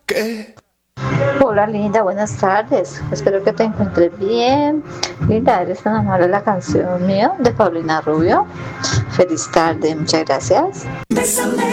¿Qué? Hola Linda, buenas tardes. Espero que te encuentres bien. Linda, ¿eres tan amable la canción mía de Paulina Rubio? Feliz tarde, muchas gracias.